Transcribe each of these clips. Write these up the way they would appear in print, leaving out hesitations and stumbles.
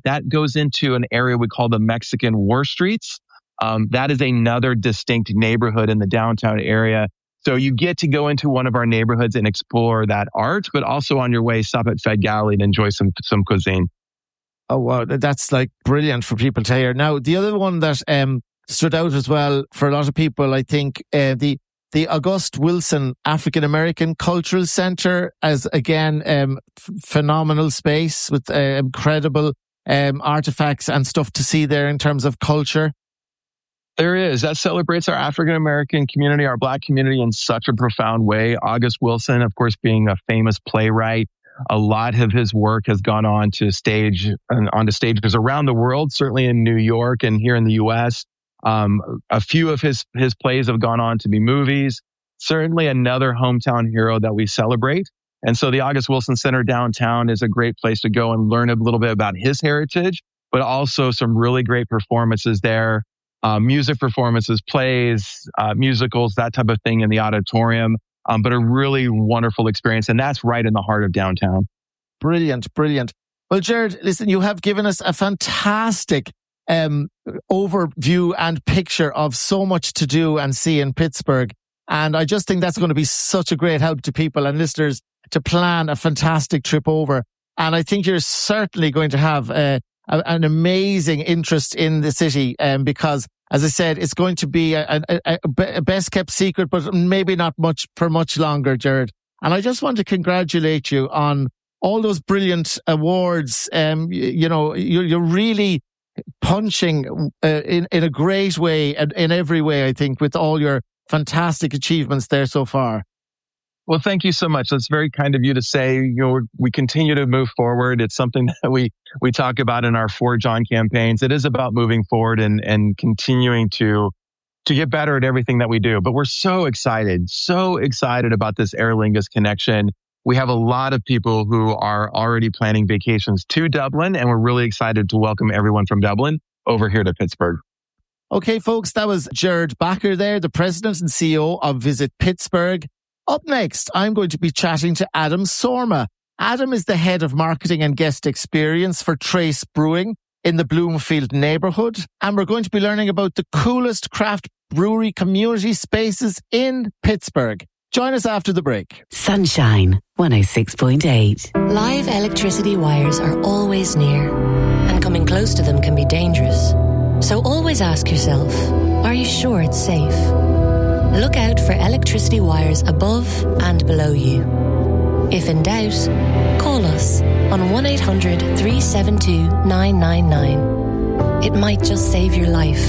that goes into an area we call the Mexican War Streets. That is another distinct neighborhood in the downtown area. So you get to go into one of our neighborhoods and explore that art, but also on your way, stop at Fed Galley and enjoy some cuisine. Oh, wow. That's like brilliant for people to hear. Now, the other one that stood out as well for a lot of people, I think, the August Wilson African American Cultural Center as, again, phenomenal space with incredible artifacts and stuff to see there in terms of culture. There is. That celebrates our African American community, our Black community in such a profound way. August Wilson, of course, being a famous playwright, a lot of his work has gone on to stage and onto stages around the world, certainly in New York and here in the U.S. A few of his plays have gone on to be movies. Certainly another hometown hero that we celebrate. And so the August Wilson Center downtown is a great place to go and learn a little bit about his heritage, but also some really great performances there. Music performances, plays, musicals, that type of thing in the auditorium. But a really wonderful experience. And that's right in the heart of downtown. Brilliant, brilliant. Well, Jared, listen, you have given us a fantastic overview and picture of so much to do and see in Pittsburgh. And I just think that's going to be such a great help to people and listeners to plan a fantastic trip over. And I think you're certainly going to have an amazing interest in the city because, as I said, it's going to be a best kept secret, but maybe not for much longer, Jared. And I just want to congratulate you on all those brilliant awards. You're really punching in a great way and in every way, I think, with all your fantastic achievements there so far. Well, thank you so much. That's very kind of you to say. We continue to move forward. It's something that we talk about in our Forge On campaigns. It is about moving forward and continuing to get better at everything that we do. But we're so excited about this Aer Lingus connection. We have a lot of people who are already planning vacations to Dublin, and we're really excited to welcome everyone from Dublin over here to Pittsburgh. Okay, folks, that was Jared Bacher there, the president and CEO of Visit Pittsburgh. Up next, I'm going to be chatting to Adam Sorma. Adam is the head of marketing and guest experience for Trace Brewing in the Bloomfield neighborhood. And we're going to be learning about the coolest craft brewery community spaces in Pittsburgh. Join us after the break. Sunshine 106.8. Live electricity wires are always near, and coming close to them can be dangerous. So always ask yourself, are you sure it's safe? Look out for electricity wires above and below you. If in doubt, call us on 1-800-372-999. It might just save your life.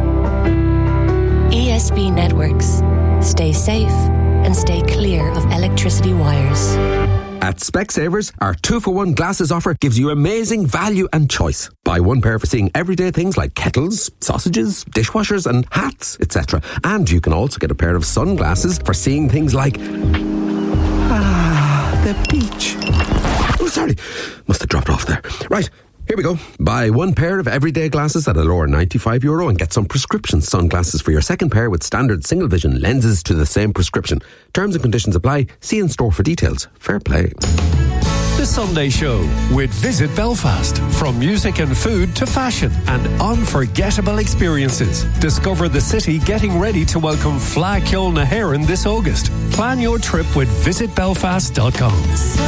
ESB Networks. Stay safe and stay clear of electricity wires. At Specsavers, our 2-for-1 glasses offer gives you amazing value and choice. Buy one pair for seeing everyday things like kettles, sausages, dishwashers and hats, etc. And you can also get a pair of sunglasses for seeing things like the beach. Oh, sorry. Must have dropped off there. Right. Here we go. Buy one pair of everyday glasses at a lower €95 and get some prescription sunglasses for your second pair with standard single vision lenses to the same prescription. Terms and conditions apply. See in store for details. Fair play. The Sunday Show with Visit Belfast. From music and food to fashion and unforgettable experiences. Discover the city getting ready to welcome Fleadh Cheoil na hÉireann this August. Plan your trip with visitbelfast.com.